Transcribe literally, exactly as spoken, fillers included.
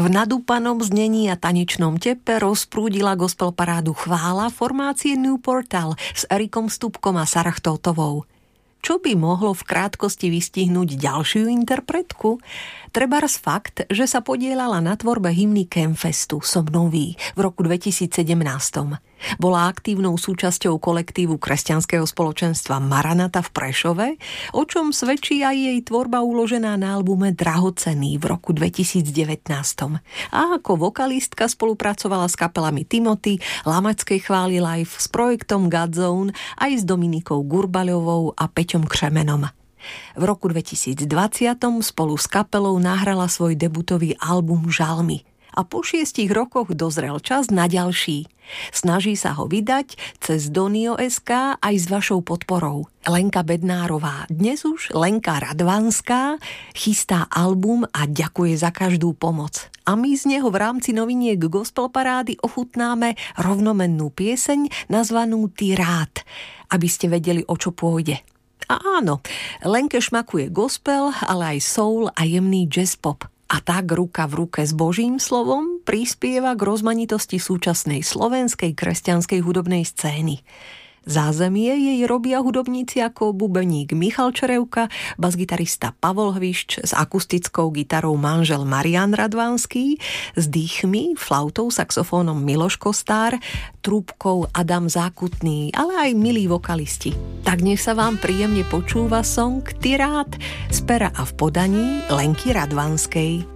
V nadúpanom znení a tanečnom tepe rozprúdila gospel parádu Chvála formácie New Portal s Erikom Stupkom a Sarah Tótovou. Čo by mohlo v krátkosti vystihnúť ďalšiu interpretku? Trebárs fakt, že sa podieľala na tvorbe hymny Campfestu Som nový v roku dvetisícsedemnásť. Bola aktívnou súčasťou kolektívu kresťanského spoločenstva Maranata v Prešove, o čom svedčí aj jej tvorba uložená na albume Drahocenný v roku dvetisícdevätnásť. A ako vokalistka spolupracovala s kapelami Timothy, Lamačskej chvály live, s projektom Godzone aj s Dominikou Gurbaľovou a Peťom Křemenom. V roku dvetisícdvadsať spolu s kapelou nahrala svoj debutový album Žalmy a po šiestich rokoch dozrel čas na ďalší. Snaží sa ho vydať cez Donio bodka es ká aj s vašou podporou. Lenka Bednárová, dnes už Lenka Radvanská, chystá album a ďakuje za každú pomoc. A my z neho v rámci noviniek Gospel parády ochutnáme rovnomennú pieseň nazvanú Ty rád, aby ste vedeli, o čo pôjde. A áno, Lenke šmakuje gospel, ale aj soul a jemný jazz pop. A tak ruka v ruke s Božím slovom prispieva k rozmanitosti súčasnej slovenskej kresťanskej hudobnej scény. Zázemie jej robia hudobníci ako bubeník Michal Čerevka, basgitarista Pavol Hvišč, s akustickou gitarou manžel Marián Radvanský, s dýchmi, flautou, saxofónom Miloš Kostár, trúbkou Adam Zákutný, ale aj milí vokalisti. Tak nech sa vám príjemne počúva song Ty rád z pera a v podaní Lenky Radvanskej.